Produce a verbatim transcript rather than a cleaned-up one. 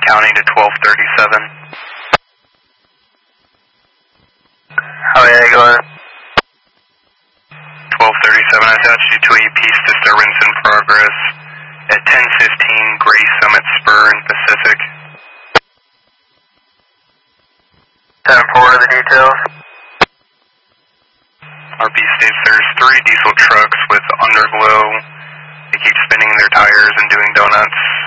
counting to twelve thirty-seven. How are you going? twelve thirty-seven, I attached you to a peace disturbance in progress at ten fifteen Gray Summit Spur in Pacific. ten four to the details. R P states there's three diesel trucks with underglow. They keep spinning their tires and doing donuts.